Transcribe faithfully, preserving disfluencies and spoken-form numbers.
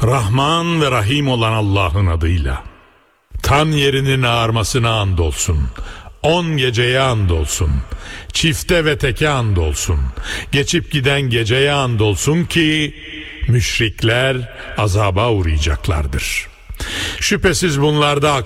Rahman ve Rahim olan Allah'ın adıyla. Tan yerinin ağarmasına andolsun. On geceye andolsun. Çifte ve teke andolsun. Geçip giden geceye andolsun ki müşrikler azaba uğrayacaklardır. Şüphesiz bunlarda